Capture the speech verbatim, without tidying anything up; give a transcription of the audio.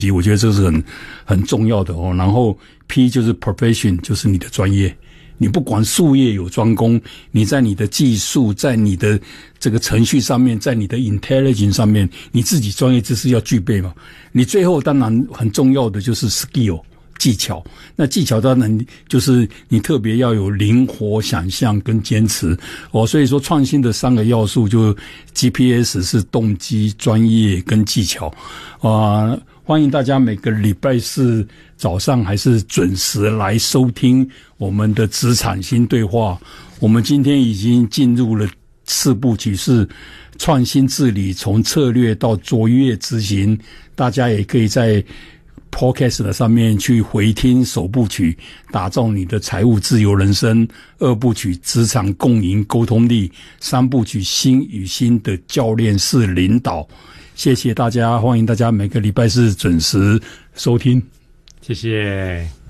我觉得这是很很重要的哦。然后 P 就是 profession， 就是你的专业。你不管术业有专攻，你在你的技术，在你的这个程序上面，在你的 intelligence 上面，你自己专业知识要具备嘛。你最后当然很重要的就是 skill 技巧，那技巧当然就是你特别要有灵活想象跟坚持哦。所以说创新的三个要素就 G P S 是动机、专业跟技巧啊。欢迎大家每个礼拜四早上还是准时来收听我们的职场新对话。我们今天已经进入了四部曲，是创新治理，从策略到卓越执行。大家也可以在 Podcast 的上面去回听首部曲，打造你的财务自由人生；二部曲职场共赢沟通力；三部曲心与心的教练式领导。谢谢大家，欢迎大家每个礼拜四准时收听， 谢谢。